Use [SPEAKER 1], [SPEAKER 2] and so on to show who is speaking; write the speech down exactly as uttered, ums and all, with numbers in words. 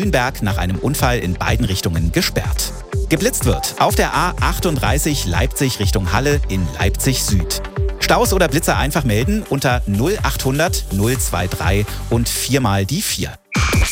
[SPEAKER 1] Grünberg nach einem Unfall in beiden Richtungen gesperrt. Geblitzt wird auf der A achtunddreißig Leipzig Richtung Halle in Leipzig Süd. Staus oder Blitzer einfach melden unter null achthundert null drei drei und viermal die vier.